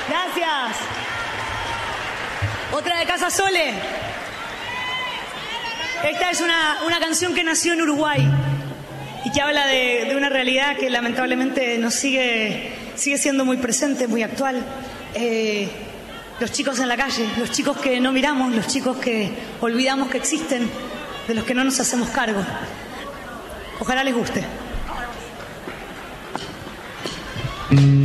Gracias. Otra de Casa Sole. Esta es una canción que nació en Uruguay y que habla de una realidad que lamentablemente nos sigue siendo muy presente, muy actual. Los chicos en la calle, los chicos que no miramos, los chicos que olvidamos que existen, de los que no nos hacemos cargo. Ojalá les guste.